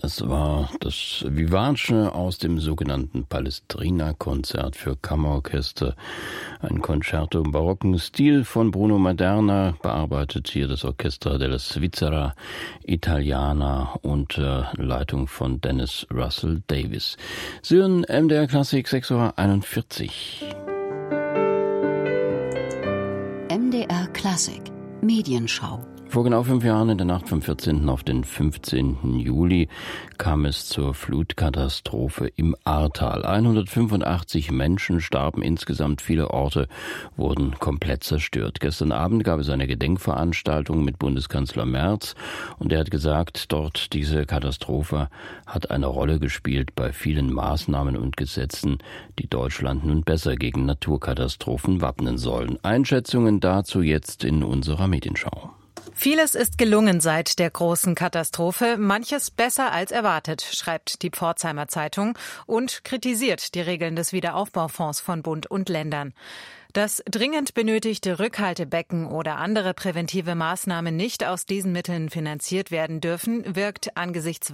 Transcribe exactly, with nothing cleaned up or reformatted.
Es war das Vivace aus dem sogenannten Palestrina-Konzert für Kammerorchester. Ein Concerto im barocken Stil von Bruno Maderna, bearbeitet hier das Orchestra della Svizzera Italiana unter Leitung von Dennis Russell Davis. Sie hören M D R Klassik sechs Uhr einundvierzig. M D R Klassik Medienschau. Vor genau fünf Jahren, in der Nacht vom vierzehnten auf den fünfzehnten Juli, kam es zur Flutkatastrophe im Ahrtal. hundertfünfundachtzig Menschen starben insgesamt, viele Orte wurden komplett zerstört. Gestern Abend gab es eine Gedenkveranstaltung mit Bundeskanzler Merz und er hat gesagt, dort diese Katastrophe hat eine Rolle gespielt bei vielen Maßnahmen und Gesetzen, die Deutschland nun besser gegen Naturkatastrophen wappnen sollen. Einschätzungen dazu jetzt in unserer Medienschau. Vieles ist gelungen seit der großen Katastrophe, manches besser als erwartet, schreibt die Pforzheimer Zeitung und kritisiert die Regeln des Wiederaufbaufonds von Bund und Ländern. Dass dringend benötigte Rückhaltebecken oder andere präventive Maßnahmen nicht aus diesen Mitteln finanziert werden dürfen, wirkt angesichts